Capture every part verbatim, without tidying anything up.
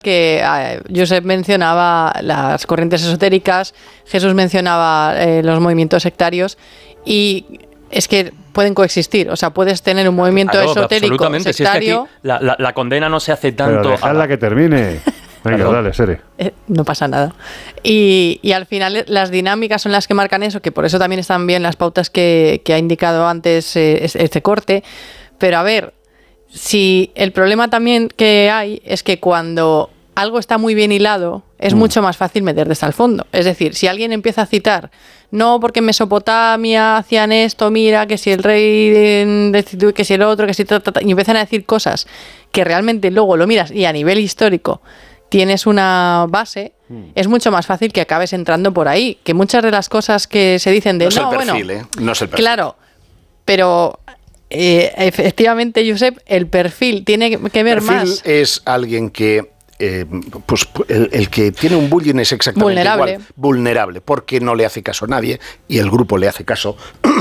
que eh, Josep mencionaba las corrientes esotéricas, Jesús mencionaba eh, los movimientos sectarios, y es que pueden coexistir. O sea, puedes tener un movimiento claro, esotérico absolutamente. sectario. Si es que aquí la, la, la condena no se hace tanto. Pero dejadla a... que termine. Venga, claro. Dale, Sere. Eh, no pasa nada. Y, y al final las dinámicas son las que marcan eso, que por eso también están bien las pautas que, que ha indicado antes eh, este corte. Pero a ver, si el problema también que hay es que cuando algo está muy bien hilado, es mm. mucho más fácil meter hasta el fondo. Es decir, si alguien empieza a citar, no, porque en Mesopotamia hacían esto, mira, que si el rey, de, que si el otro, que si... Ta, ta, ta, y empiezan a decir cosas que realmente luego lo miras y a nivel histórico tienes una base, mm. es mucho más fácil que acabes entrando por ahí. Que muchas de las cosas que se dicen de... No es no, el perfil, bueno, ¿eh? No es el perfil. Claro, pero... Eh, efectivamente, Josep, el perfil tiene que ver perfil más. Es alguien que eh, pues el, el que tiene un bullying es exactamente vulnerable. igual, vulnerable, porque no le hace caso a nadie y el grupo le hace caso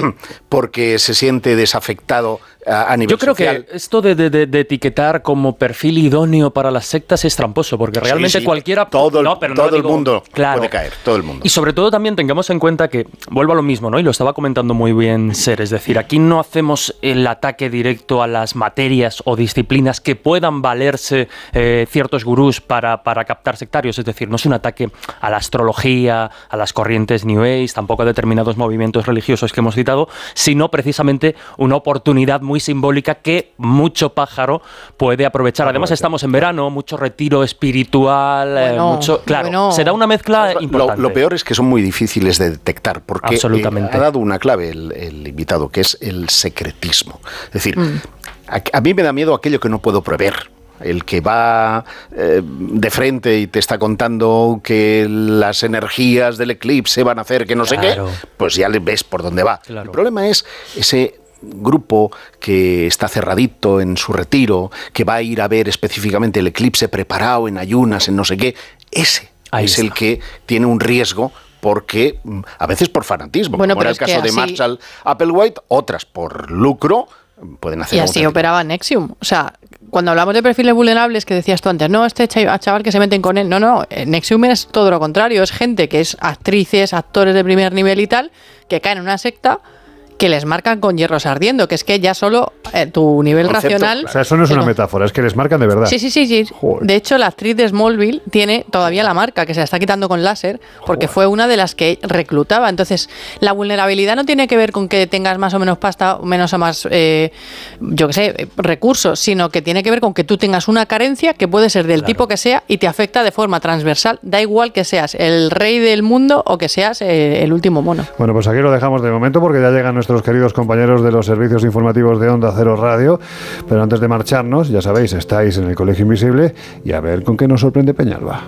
porque se siente desafectado a, a nivel Yo creo social. que esto de, de, de etiquetar como perfil idóneo para las sectas es tramposo, porque realmente sí, sí, cualquiera... Todo, no, pero todo no digo, el mundo claro. puede caer, todo el mundo. Y sobre todo también tengamos en cuenta que, vuelvo a lo mismo, ¿no? Y lo estaba comentando muy bien Ser, es decir, aquí no hacemos el ataque directo a las materias o disciplinas que puedan valerse eh, ciertos gurús para, para captar sectarios, es decir, no es un ataque a la astrología, a las corrientes New Age, tampoco a determinados movimientos religiosos que hemos citado, sino precisamente una oportunidad muy simbólica que mucho pájaro puede aprovechar. Además, estamos en verano, mucho retiro espiritual, bueno, eh, mucho... Claro, bueno. será una mezcla lo, importante. Lo peor es que son muy difíciles de detectar, porque eh, ha dado una clave el, el invitado, que es el secretismo. Es decir, mm. a, a mí me da miedo aquello que no puedo prever. El que va eh, de frente y te está contando que las energías del eclipse van a hacer que no claro. sé qué, pues ya le ves por dónde va. Claro. El problema es ese grupo que está cerradito en su retiro, que va a ir a ver específicamente el eclipse preparado en ayunas, en no sé qué. Ese Ahí es está. El que tiene un riesgo, porque a veces por fanatismo, bueno, como era el caso así... de Marshall Applewhite, otras por lucro pueden hacer. Y así operaba Nexium. O sea, cuando hablamos de perfiles vulnerables, que decías tú antes, no, este chaval que se meten con él, no, no, Nexium es todo lo contrario, es gente que es actrices, actores de primer nivel y tal, que caen en una secta que les marcan con hierros ardiendo, que es que ya solo eh, tu nivel Concepto, racional... Claro. O sea, eso no es una metáfora, es que les marcan de verdad. Sí, sí, sí. sí. De hecho, la actriz de Smallville tiene todavía la marca, que se la está quitando con láser, porque Joder. Fue una de las que reclutaba. Entonces, la vulnerabilidad no tiene que ver con que tengas más o menos pasta, o menos o más, eh, yo qué sé, recursos, sino que tiene que ver con que tú tengas una carencia, que puede ser del claro. tipo que sea, y te afecta de forma transversal. Da igual que seas el rey del mundo o que seas eh, el último mono. Bueno, pues aquí lo dejamos de momento, porque ya llegan nuestros Nuestros queridos compañeros de los servicios informativos de Onda Cero Radio. Pero antes de marcharnos, ya sabéis, estáis en el Colegio Invisible y a ver con qué nos sorprende Peñalba.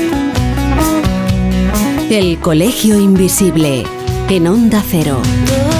El Colegio Invisible en Onda Cero.